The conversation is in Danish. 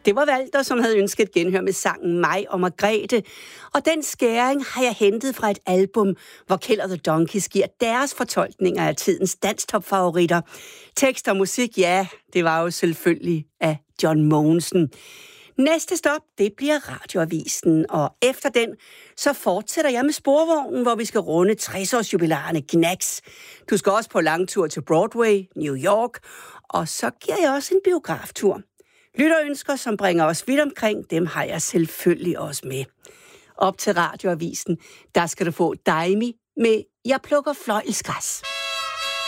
Det var Walter, som havde ønsket genhør med sangen Mig og Margrethe. Og den skæring har jeg hentet fra et album, hvor Keld og The Donkeys giver deres fortolkninger af tidens danstopfavoritter. Tekst og musik, ja, det var jo selvfølgelig af John Mogensen. Næste stop, det bliver Radioavisen, og efter den, så fortsætter jeg med Sporvognen, hvor vi skal runde 60-årsjubilarerne Knacks. Du skal også på langtur til Broadway, New York, og så giver jeg også en biograftur. Lytterønsker, som bringer os vidt omkring, dem har jeg selvfølgelig også med. Op til Radioavisen, der skal du få Daimi med Jeg plukker fløjelsgræs.